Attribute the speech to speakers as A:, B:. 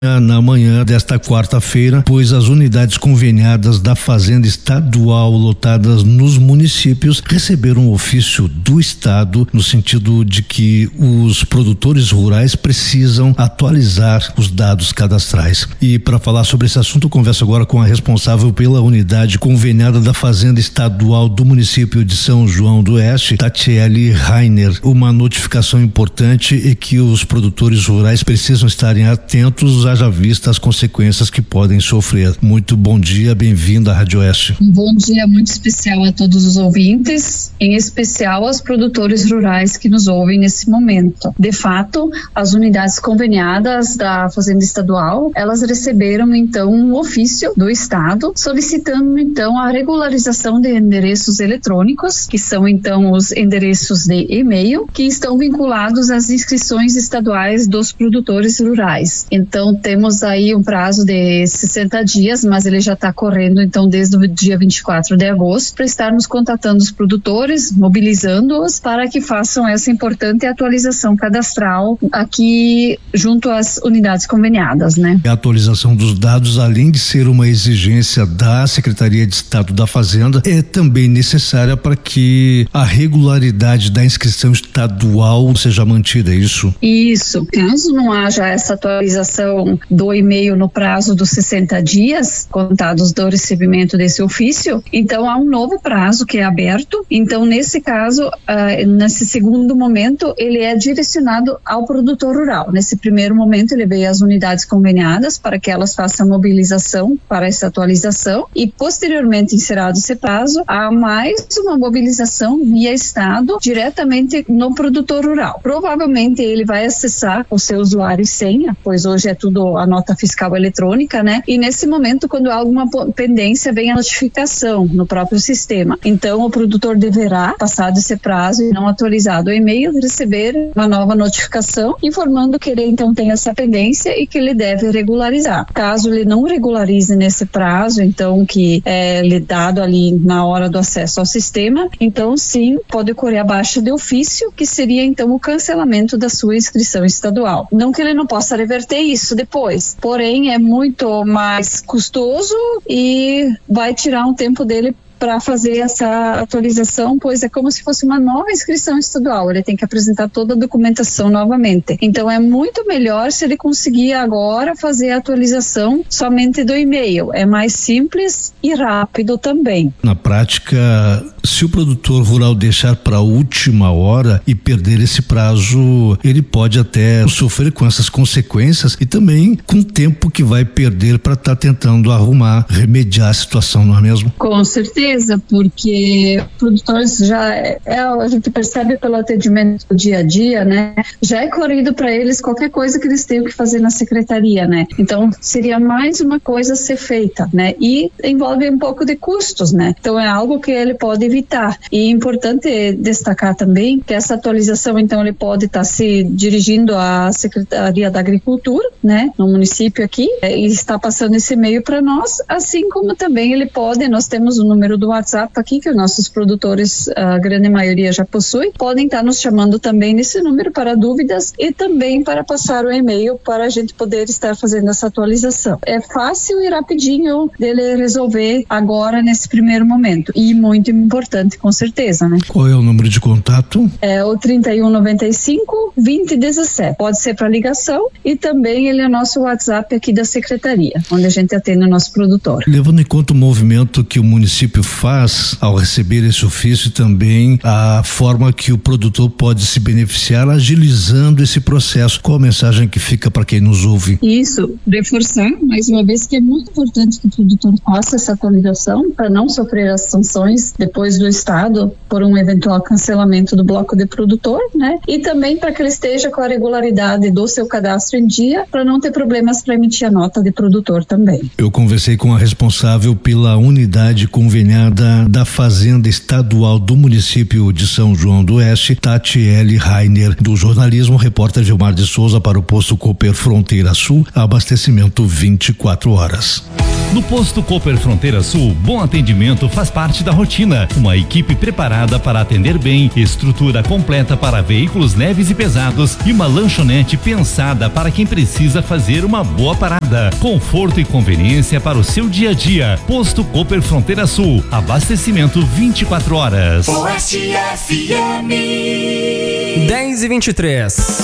A: Na manhã desta quarta-feira, pois as unidades conveniadas da Fazenda Estadual lotadas nos municípios receberam um ofício do Estado no sentido de que os produtores rurais precisam atualizar os dados cadastrais. E para falar sobre esse assunto, eu converso agora com a responsável pela unidade conveniada da Fazenda Estadual do município de São João do Oeste, Tatiele Rainer. Uma notificação importante é que os produtores rurais precisam estarem atentos haja vista as consequências que podem sofrer. Muito bom dia, bem-vindo à Rádio Oeste.
B: Um bom dia muito especial a todos os ouvintes, em especial aos produtores rurais que nos ouvem nesse momento. De fato, as unidades conveniadas da Fazenda Estadual, elas receberam então um ofício do Estado solicitando então a regularização de endereços eletrônicos, que são então os endereços de e-mail, que estão vinculados às inscrições estaduais dos produtores rurais. Então, temos aí um prazo de 60 dias, mas ele já está correndo então desde o dia 24 de agosto para estarmos contatando os produtores, mobilizando-os para que façam essa importante atualização cadastral aqui junto às unidades conveniadas, né?
A: A atualização dos dados, além de ser uma exigência da Secretaria de Estado da Fazenda, é também necessária para que a regularidade da inscrição estadual seja mantida, é isso?
B: Isso. Caso não haja essa atualização do e-mail no prazo dos 60 dias, contados do recebimento desse ofício, então há um novo prazo que é aberto. Então, nesse caso, nesse segundo momento, ele é direcionado ao produtor rural. Nesse primeiro momento, ele veio às unidades conveniadas para que elas façam mobilização para essa atualização e, posteriormente, encerrado esse prazo, há mais uma mobilização via Estado diretamente no produtor rural. Provavelmente, ele vai acessar o seu usuário e senha, pois hoje é tudo a nota fiscal eletrônica, né? E nesse momento, quando há alguma pendência, vem a notificação no próprio sistema. Então, o produtor deverá, passado esse prazo e não atualizado o e-mail, receber uma nova notificação informando que ele então tem essa pendência e que ele deve regularizar. Caso ele não regularize nesse prazo, então que é lhe dado ali na hora do acesso ao sistema, então sim, pode ocorrer a baixa de ofício, que seria então o cancelamento da sua inscrição estadual. Não que ele não possa reverter isso depois, porém é muito mais custoso e vai tirar um tempo dele para fazer essa atualização, pois é como se fosse uma nova inscrição estadual, ele tem que apresentar toda a documentação novamente. Então é muito melhor se ele conseguir agora fazer a atualização somente do e-mail, é mais simples e rápido também.
A: Na prática, se o produtor rural deixar para a última hora e perder esse prazo, ele pode até sofrer com essas consequências e também com o tempo que vai perder para estar tentando arrumar, remediar a situação, não é mesmo?
B: Com certeza, porque produtores já a gente percebe pelo atendimento do dia a dia, né? Já é corrido para eles qualquer coisa que eles tenham que fazer na secretaria, né? Então seria mais uma coisa a ser feita, né? E envolve um pouco de custos, né? Então é algo que ele pode evitar. E é importante destacar também que essa atualização, então, ele pode estar se dirigindo à Secretaria da Agricultura, né? No município aqui, e está passando esse e-mail para nós, assim como também ele pode, nós temos o número do WhatsApp aqui, que os nossos produtores, a grande maioria já possui, podem estar nos chamando também nesse número para dúvidas e também para passar o e-mail para a gente poder estar fazendo essa atualização. É fácil e rapidinho dele resolver agora nesse primeiro momento e muito importante, com certeza, né?
A: Qual é o número de contato?
B: É o 3195-2017. Pode ser para ligação e também ele é o nosso WhatsApp aqui da Secretaria, onde a gente atende o nosso produtor.
A: Levando em conta o movimento que o município faz ao receber esse ofício e também a forma que o produtor pode se beneficiar agilizando esse processo. Qual a mensagem que fica para quem nos ouve?
B: Isso, reforçar mais uma vez que é muito importante que o produtor faça essa atualização para não sofrer as sanções depois do Estado por um eventual cancelamento do bloco de produtor, né? E também para que ele esteja com a regularidade do seu cadastro em dia para não ter problemas para emitir a nota de produtor também.
A: Eu conversei com a responsável pela unidade conveniada da Fazenda Estadual do município de São João do Oeste, Tatiele Rainer, do jornalismo, repórter Gilmar de Souza para o posto Cooper Fronteira Sul, abastecimento 24 horas.
C: No Posto Cooper Fronteira Sul, bom atendimento faz parte da rotina. Uma equipe preparada para atender bem, estrutura completa para veículos leves e pesados e uma lanchonete pensada para quem precisa fazer uma boa parada. Conforto e conveniência para o seu dia a dia. Posto Cooper Fronteira Sul, abastecimento 24 horas.
D: Oeste FM 10:23.